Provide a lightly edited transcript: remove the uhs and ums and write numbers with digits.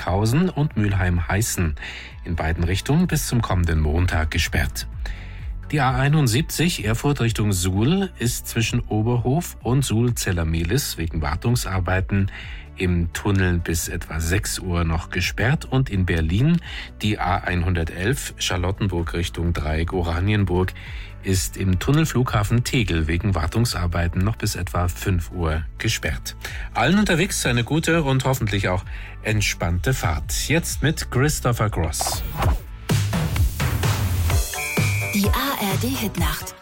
Burghausen und Mülheim-Heißen in beiden Richtungen bis zum kommenden Montag gesperrt. Die A71 Erfurt Richtung Suhl ist zwischen Oberhof und Suhl-Zellermehlis wegen Wartungsarbeiten im Tunnel bis etwa 6 Uhr noch gesperrt, und in Berlin die A111 Charlottenburg Richtung Dreieck Oranienburg ist im Tunnel Flughafen Tegel wegen Wartungsarbeiten noch bis etwa 5 Uhr gesperrt. Allen unterwegs eine gute und hoffentlich auch entspannte Fahrt. Jetzt mit Christopher Cross. Die ARD Hitnacht